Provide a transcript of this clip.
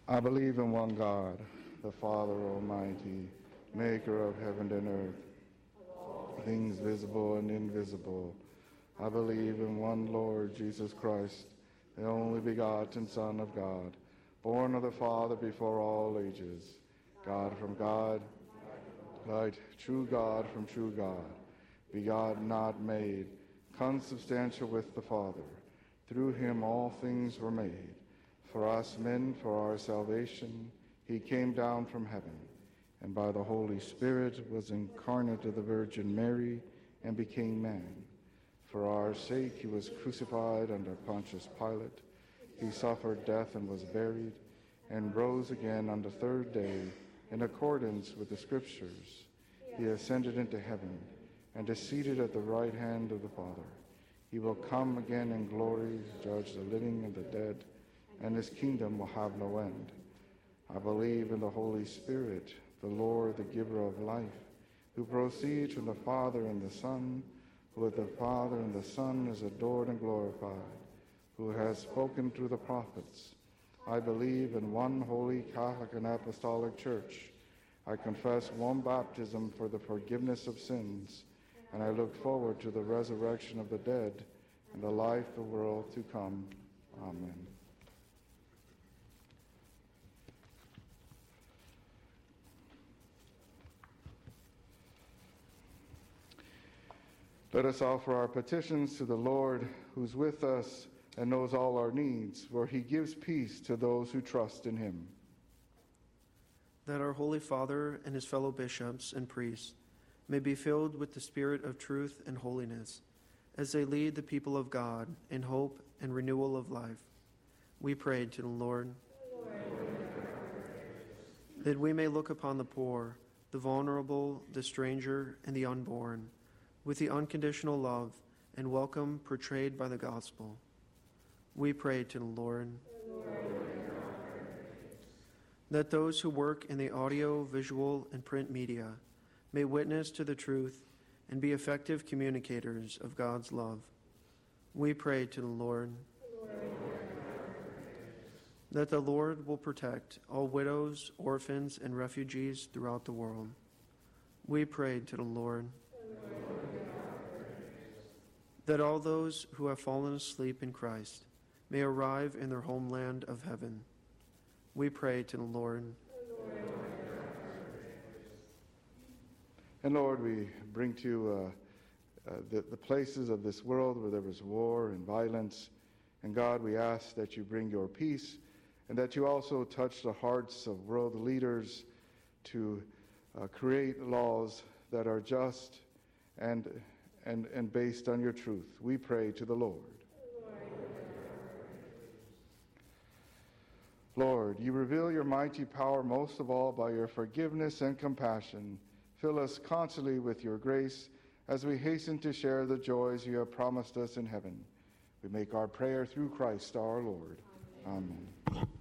I believe in one God, the Father Almighty, maker of heaven and earth, things visible and invisible. I believe in one Lord Jesus Christ, the only begotten Son of God, born of the Father before all ages, God from God, light, true God from true God, begotten, not made, consubstantial with the Father. Through him all things were made. For us men, for our salvation, he came down from heaven, and by the Holy Spirit was incarnate of the Virgin Mary and became man. For our sake he was crucified under Pontius Pilate. He suffered death and was buried, and rose again on the third day in accordance with the Scriptures. He ascended into heaven and is seated at the right hand of the Father. He will come again in glory to judge the living and the dead, and his kingdom will have no end. I believe in the Holy Spirit, the Lord, the giver of life, who proceeds from the Father and the Son, who with the Father and the Son is adored and glorified, who has spoken through the prophets. I believe in one holy Catholic and Apostolic Church. I confess one baptism for the forgiveness of sins, and I look forward to the resurrection of the dead and the life of the world to come. Amen. Let us offer our petitions to the Lord, who's with us and knows all our needs, for he gives peace to those who trust in him. That our Holy Father and his fellow bishops and priests may be filled with the Spirit of truth and holiness, as they lead the people of God in hope and renewal of life. We pray to the Lord. That we may look upon the poor, the vulnerable, the stranger, and the unborn, with the unconditional love and welcome portrayed by the gospel. We pray to the Lord. That those who work in the audio, visual, and print media may witness to the truth and be effective communicators of God's love. We pray to the Lord. That the Lord will protect all widows, orphans, and refugees throughout the world. We pray to the Lord. That all those who have fallen asleep in Christ may arrive in their homeland of heaven. We pray to the Lord. And Lord, we bring to you the places of this world where there is war and violence. And God, we ask that you bring your peace, and that you also touch the hearts of world leaders to create laws that are just and based on your truth. We pray to the Lord. Lord, you reveal your mighty power most of all by your forgiveness and compassion. Fill us constantly with your grace as we hasten to share the joys you have promised us in heaven. We make our prayer through Christ our Lord. Amen.